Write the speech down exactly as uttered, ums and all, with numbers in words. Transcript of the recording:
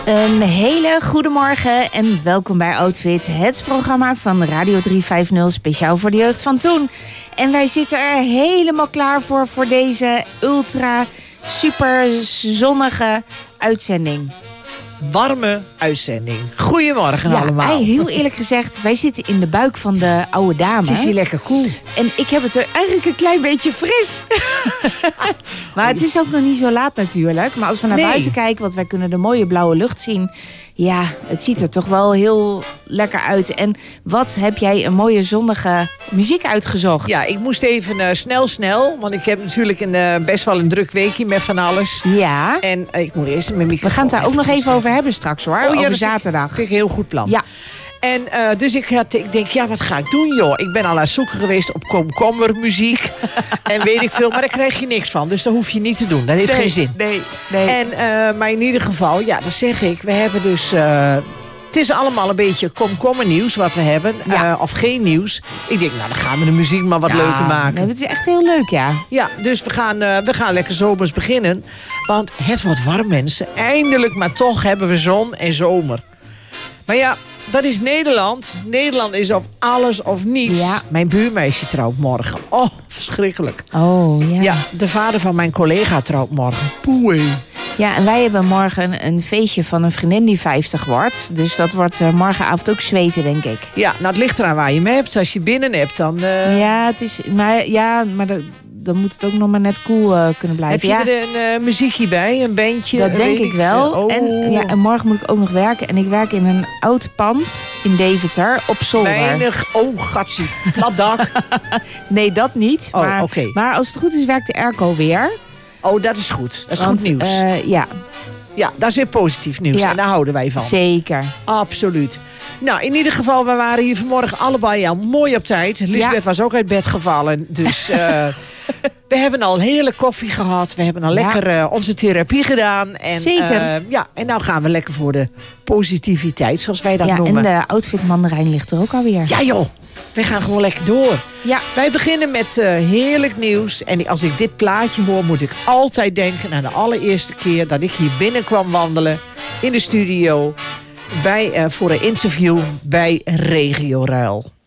Een hele goede morgen en welkom bij Outfit, het programma van Radio driehonderdvijftig speciaal voor de jeugd van toen. En wij zitten er helemaal klaar voor voor deze ultra super zonnige uitzending. Warme uitzending. Goedemorgen ja, allemaal. Heel eerlijk gezegd, wij zitten in de buik van de oude dame. Het is hier lekker koel. En ik heb het er eigenlijk een klein beetje fris. Maar het is ook nog niet zo laat natuurlijk. Maar als we naar nee. buiten kijken, want wij kunnen de mooie blauwe lucht zien. Ja, het ziet er toch wel heel lekker uit. En wat heb jij een mooie zonnige muziek uitgezocht? Ja, ik moest even uh, snel, snel. Want ik heb natuurlijk een, uh, best wel een druk weekje met van alles. Ja. En uh, ik moet eerst mijn microfoon... We gaan het daar ook nog even over hebben straks hoor. Oh, ja, over zaterdag. Dat vind ik een heel goed plan. Ja. En uh, dus ik, had, ik denk, ja, wat ga ik doen, joh? Ik ben al aan het zoeken geweest op komkommermuziek. En weet ik veel, maar daar krijg je niks van. Dus dat hoef je niet te doen. Dat heeft nee, geen zin. Nee, nee. En, uh, maar in ieder geval, ja, dat zeg ik. We hebben dus... Uh, het is allemaal een beetje komkommernieuws wat we hebben. Ja. Uh, of geen nieuws. Ik denk, nou, dan gaan we de muziek maar wat ja, leuker maken. Nee, het is echt heel leuk, ja. Ja, dus we gaan, uh, we gaan lekker zomers beginnen. Want het wordt warm, mensen. Eindelijk, maar toch hebben we zon en zomer. Maar ja, dat is Nederland. Nederland is of alles of niets. Ja. Mijn buurmeisje trouwt morgen. Oh, verschrikkelijk. Oh, ja. Ja, de vader van mijn collega trouwt morgen. Poei. Ja, en wij hebben morgen een feestje van een vriendin die vijftig wordt. Dus dat wordt uh, morgenavond ook zweten, denk ik. Ja, nou, het ligt eraan waar je mee hebt. Als je binnen hebt, dan... Uh... Ja, het is, maar, ja, maar de, dan moet het ook nog maar net cool uh, kunnen blijven. Heb je ja. er een uh, muziekje bij? Een bandje? Dat denk ik ik wel. Oh. En, ja, en morgen moet ik ook nog werken. En ik werk in een oud pand in Deventer op zolder. Weinig. Oh, gatsie. Plat dak. Nee, dat niet. Oh, maar, okay. maar als het goed is, werkt de airco weer. Oh, dat is goed. Dat is Want, goed nieuws. Uh, ja. Ja, dat is weer positief nieuws. Ja. En daar houden wij van. Zeker. Absoluut. Nou, in ieder geval, we waren hier vanmorgen allebei al mooi op tijd. Lisbeth ja. was ook uit bed gevallen. Dus uh, we hebben al heerlijk koffie gehad. We hebben al ja. lekker uh, onze therapie gedaan. En, Zeker. Uh, ja, en nou gaan we lekker voor de positiviteit, zoals wij dat ja, noemen. En de outfit mandarijn ligt er ook alweer. Ja joh, we gaan gewoon lekker door. Ja. Wij beginnen met uh, heerlijk nieuws. En als ik dit plaatje hoor, moet ik altijd denken aan de allereerste keer dat ik hier binnen kwam wandelen in de studio bij, uh, voor een interview bij Regio Ruil.